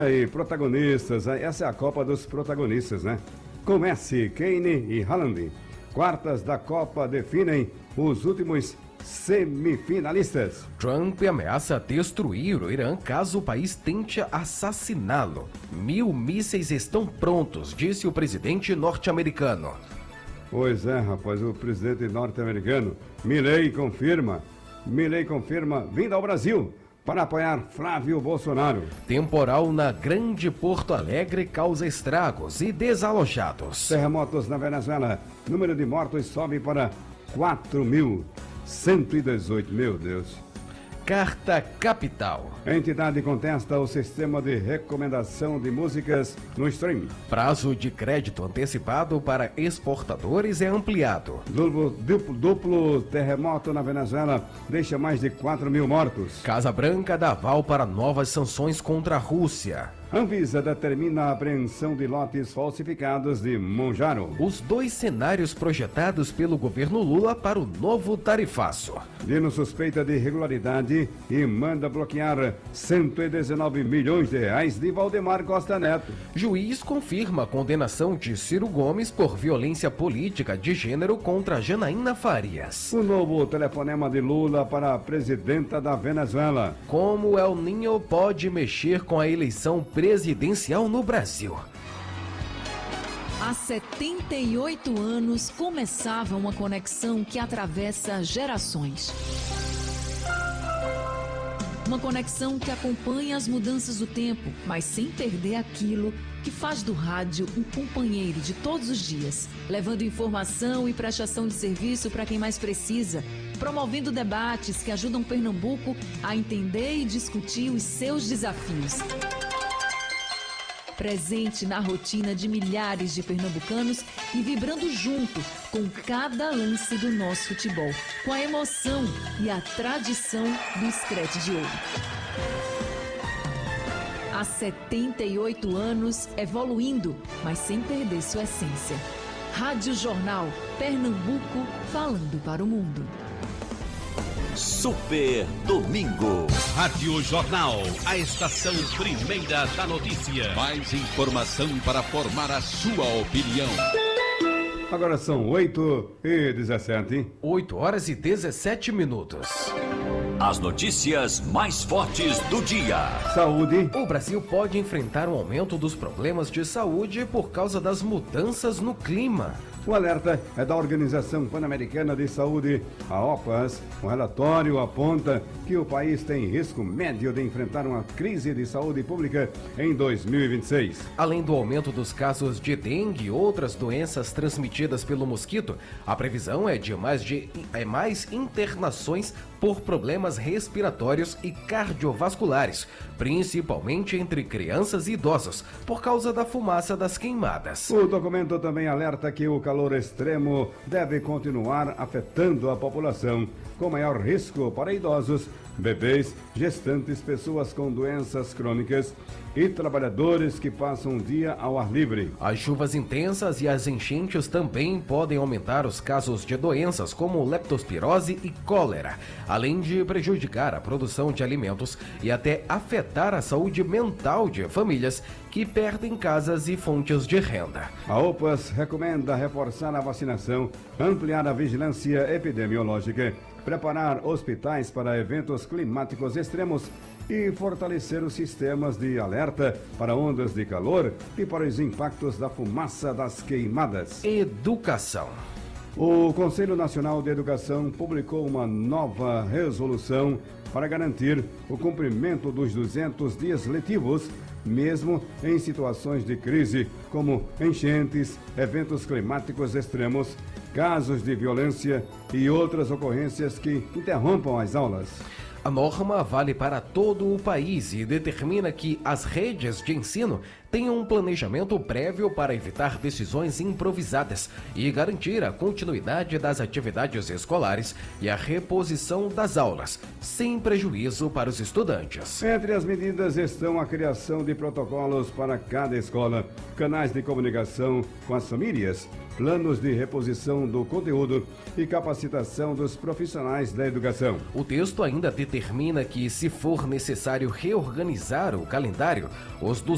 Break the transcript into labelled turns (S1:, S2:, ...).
S1: E protagonistas, essa é a Copa dos Protagonistas, né? Com Messi, Kane e Haaland. Quartas da Copa definem os últimos semifinalistas.
S2: Trump ameaça destruir o Irã caso o país tente assassiná-lo. 1000 mísseis estão prontos, disse o presidente norte-americano.
S1: Pois é, rapaz, o presidente norte-americano, Milley confirma vinda ao Brasil para apoiar Flávio Bolsonaro.
S2: Temporal na Grande Porto Alegre causa estragos e desalojados.
S1: Terremotos na Venezuela, número de mortos sobe para 4.118, meu Deus.
S2: Carta Capital.
S1: A entidade contesta o sistema de recomendação de músicas no streaming.
S2: Prazo de crédito antecipado para exportadores é ampliado.
S1: Duplo terremoto na Venezuela deixa mais de 4.000 mortos.
S2: Casa Branca dá aval para novas sanções contra a Rússia.
S1: Anvisa determina a apreensão de lotes falsificados de Monjaro.
S2: Os dois cenários projetados pelo governo Lula para o novo tarifaço.
S1: Dino suspeita de irregularidade e manda bloquear 119 milhões de reais de Valdemar Costa Neto.
S2: Juiz confirma a condenação de Ciro Gomes por violência política de gênero contra Janaína Farias.
S1: O novo telefonema de Lula para a presidenta da Venezuela.
S2: Como El Niño pode mexer com a eleição presidencial no Brasil?
S3: Há 78 anos começava uma conexão que atravessa gerações. Uma conexão que acompanha as mudanças do tempo, mas sem perder aquilo que faz do rádio um companheiro de todos os dias, levando informação e prestação de serviço para quem mais precisa, promovendo debates que ajudam Pernambuco a entender e discutir os seus desafios. Presente na rotina de milhares de pernambucanos e vibrando junto com cada lance do nosso futebol, com a emoção e a tradição do Screte de Ouro. Há 78 anos, evoluindo, mas sem perder sua essência. Rádio Jornal, Pernambuco, falando para o mundo.
S4: Super Domingo.
S5: Rádio Jornal, a estação primeira da notícia.
S4: Mais informação para formar a sua opinião.
S1: Agora são 8h17.
S2: 8h17.
S4: As notícias mais fortes do dia.
S1: Saúde.
S2: O Brasil pode enfrentar um aumento dos problemas de saúde por causa das mudanças no clima.
S1: O alerta é da Organização Pan-Americana de Saúde, a OPAS. O relatório aponta que o país tem risco médio de enfrentar uma crise de saúde pública em 2026.
S2: Além do aumento dos casos de dengue e outras doenças transmitidas pelo mosquito, a previsão é de mais internações por problemas respiratórios e cardiovasculares, principalmente entre crianças e idosos, por causa da fumaça das queimadas.
S1: O documento também alerta que o calor extremo deve continuar afetando a população, com maior risco para idosos, bebês, gestantes, pessoas com doenças crônicas e trabalhadores que passam o dia ao ar livre.
S2: As chuvas intensas e as enchentes também podem aumentar os casos de doenças como leptospirose e cólera, além de prejudicar a produção de alimentos e até afetar a saúde mental de famílias que perdem casas e fontes de renda.
S1: A OPAS recomenda reforçar a vacinação, ampliar a vigilância epidemiológica, preparar hospitais para eventos climáticos extremos e fortalecer os sistemas de alerta para ondas de calor e para os impactos da fumaça das queimadas.
S2: Educação.
S1: O Conselho Nacional de Educação publicou uma nova resolução para garantir o cumprimento dos 200 dias letivos, mesmo em situações de crise, como enchentes, eventos climáticos extremos, casos de violência e outras ocorrências que interrompam as aulas.
S2: A norma vale para todo o país e determina que as redes de ensino tenham um planejamento prévio para evitar decisões improvisadas e garantir a continuidade das atividades escolares e a reposição das aulas, sem prejuízo para os estudantes.
S1: Entre as medidas estão a criação de protocolos para cada escola, canais de comunicação com as famílias, planos de reposição do conteúdo e capacitação dos profissionais da educação.
S2: O texto ainda determina que, se for necessário reorganizar o calendário, os